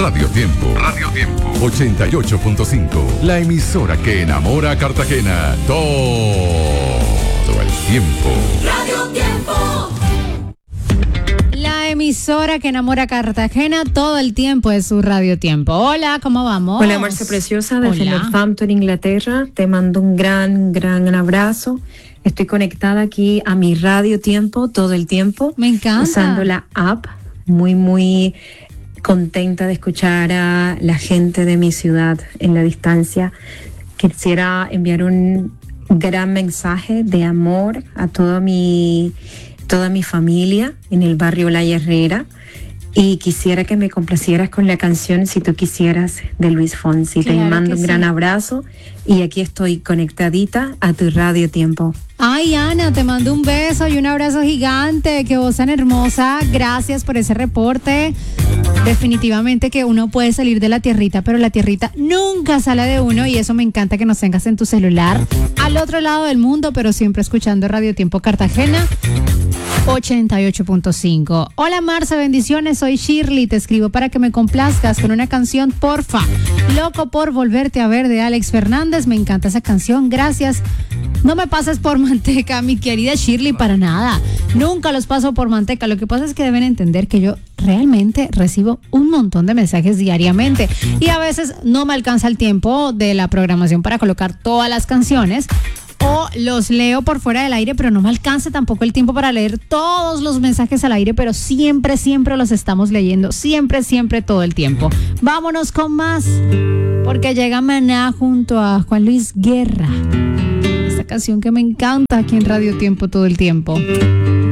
Radio Tiempo. Radio Tiempo. 88.5. La emisora que enamora a Cartagena. Todo el tiempo. Radio Tiempo. La emisora que enamora a Cartagena todo el tiempo es su Radio Tiempo. Hola, ¿cómo vamos? Hola, Marcia Preciosa, desde Hola. Northampton, Inglaterra. Te mando un gran abrazo. Estoy conectada aquí a mi Radio Tiempo todo el tiempo. Me encanta. Usando la app. Muy contenta de escuchar a la gente de mi ciudad en la distancia. Quisiera enviar un gran mensaje de amor a toda mi familia en el barrio La Herrera, y quisiera que me complacieras con la canción Si tú quisieras de Luis Fonsi. Claro te mando que un sí. gran abrazo y aquí estoy conectadita a tu Radio Tiempo. Ay, Ana, te mando un beso y un abrazo gigante. Qué voz tan hermosa. Gracias por ese reporte. Definitivamente que uno puede salir de la tierrita, pero la tierrita nunca sale de uno, y eso me encanta, que nos tengas en tu celular al otro lado del mundo, pero siempre escuchando Radio Tiempo Cartagena 88.5. Hola Marce, bendiciones, soy Shirley, te escribo para que me complazcas con una canción, porfa. Loco por volverte a ver, de Alex Fernández. Me encanta esa canción, gracias. No me pases por manteca, mi querida Shirley, para nada. Nunca los paso por manteca. Lo que pasa es que deben entender que yo realmente recibo un montón de mensajes diariamente y a veces no me alcanza el tiempo de la programación para colocar todas las canciones, o los leo por fuera del aire, pero no me alcanza tampoco el tiempo para leer todos los mensajes al aire, pero siempre los estamos leyendo, siempre, todo el tiempo. Vámonos con más, porque llega Maná junto a Juan Luis Guerra. Esta canción que me encanta aquí en Radio Tiempo todo el tiempo.